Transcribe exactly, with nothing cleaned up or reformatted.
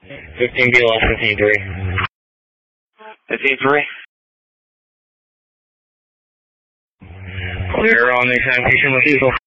fifteen B lost fifteen three. fifteen three. Clear on the examination with diesel.